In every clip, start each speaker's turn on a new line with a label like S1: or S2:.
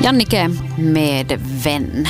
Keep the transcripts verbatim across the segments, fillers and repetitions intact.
S1: Jannike med Vän.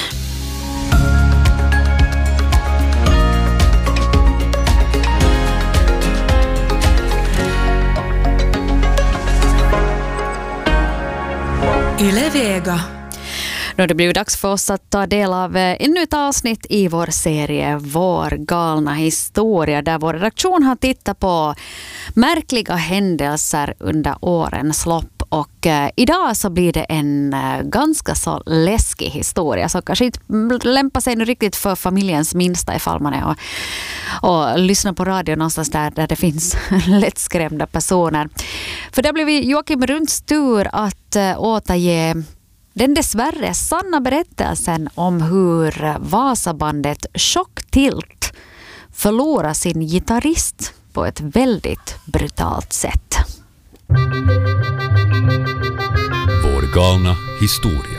S2: Yle Vega.
S1: Nu har det blivit dags för oss att ta del av ännu ett avsnitt i vår serie Vår galna historia, där vår redaktion har tittat på märkliga händelser under årens lopp. Och eh, idag så blir det en eh, ganska så läskig historia som kanske inte lämpar sig riktigt för familjens minsta ifall man är och, och lyssnar på radio någonstans där, där det finns lättskrämda personer. För det blev Joakim Runds tur att eh, återge den dessvärre sanna berättelsen om hur Vasabandet Chocktilt förlorar sin gitarrist på ett väldigt brutalt sätt.
S3: Vår galna historia.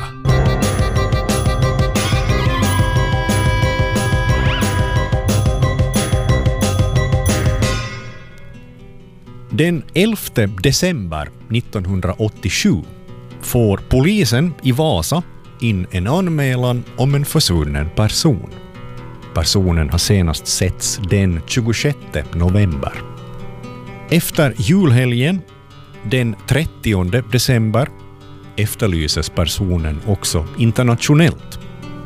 S3: Den elfte december nittonhundraåttiosju får polisen i Vasa in en anmälan om en försvunnen person. Personen har senast setts den tjugosjätte november. Efter julhelgen, den trettionde december, efterlyses personen också internationellt.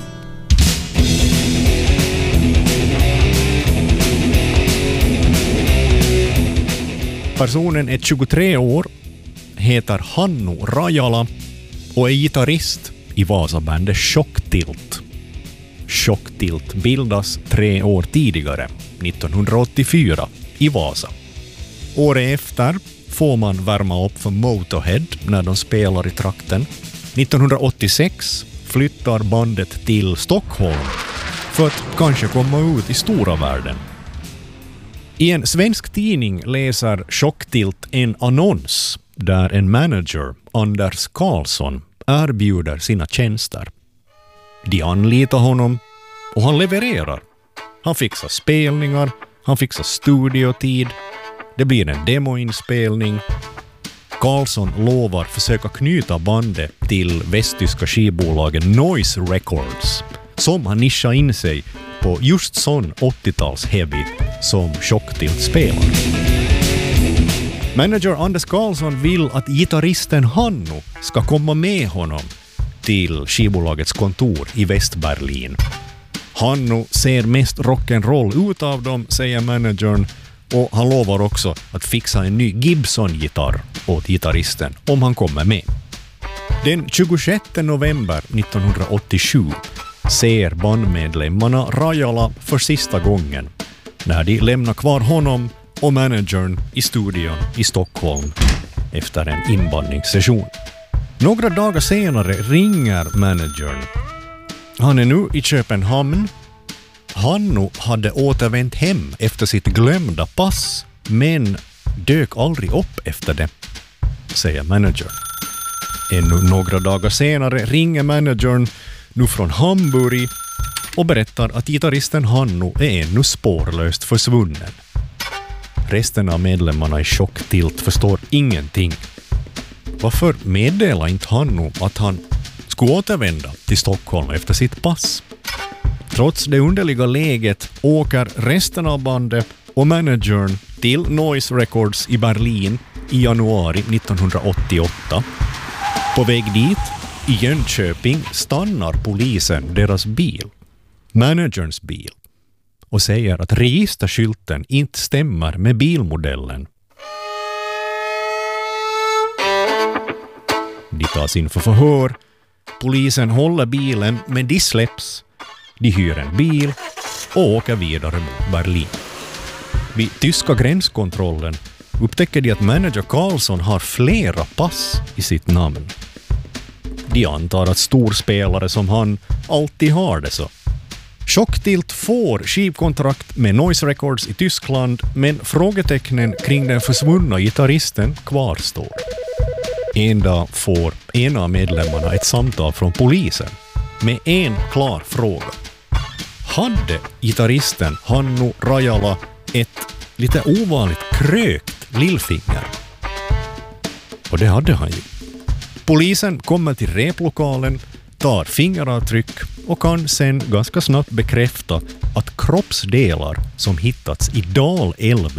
S3: Personen är tjugotre år, heter Hannu Rajala och är gitarrist i Vasabandet Chocktilt. Chocktilt bildas tre år tidigare, nittonhundraåttiofyra, i Vasa. Året efter får man värma upp för Motorhead när de spelar i trakten. nittonhundraåttiosex flyttar bandet till Stockholm för att kanske komma ut i stora världen. I en svensk tidning läser Chocktilt en annons där en manager, Anders Karlsson, erbjuder sina tjänster. De anlitar honom och han levererar. Han fixar spelningar, han fixar studiotid. Det blir en demoinspelning. Karlsson lovar försöka knyta bandet till västtyska skivbolagen Noise Records, som har nischat in sig på just sån åttio-tals heavy som Chocktilt spelar. Manager Anders Karlsson vill att gitarristen Hannu ska komma med honom till skivbolagets kontor i Västberlin. Hannu ser mest rock'n'roll ut av dem, säger managern, och han lovar också att fixa en ny Gibson-gitarr åt gitarristen om han kommer med. Den tjugosjätte november nittonhundraåttiosju ser bandmedlemmarna Rajala för sista gången när de lämnar kvar honom och managern i studion i Stockholm efter en inbandningssession. Några dagar senare ringer managern. Han är nu i Köpenhamn. Hannu hade återvänt hem efter sitt glömda pass, men dök aldrig upp efter det, säger managern. Ännu några dagar senare ringer managern, nu från Hamburg, och berättar att gitarristen Hannu är ännu spårlöst försvunnen. Resten av medlemmarna i Chocktilt förstår ingenting. Varför meddelar inte Hannu att han skulle återvända till Stockholm efter sitt pass? Trots det underliga läget åker resten av bandet och managern till Noise Records i Berlin i januari nittonhundraåttioåtta. På väg dit, i Jönköping, stannar polisen deras bil, managerns bil, och säger att registerskylten inte stämmer med bilmodellen. De tas in för förhör. Polisen håller bilen, men de släpps. De hyr en bil och åker vidare mot Berlin. Vid tyska gränskontrollen upptäcker de att manager Karlsson har flera pass i sitt namn. De antar att storspelare som han alltid har det så. Chocktilt får skivkontrakt med Noise Records i Tyskland, men frågetecknen kring den försvunna gitarristen kvarstår. En dag får en av medlemmarna ett samtal från polisen med en klar fråga. Hade gitarristen Hannu Rajala ett lite ovanligt krökt lillfinger? Och det hade han ju. Polisen kommer till replokalen, tar fingeravtryck och kan sen ganska snabbt bekräfta att kroppsdelar som hittats i Dalälven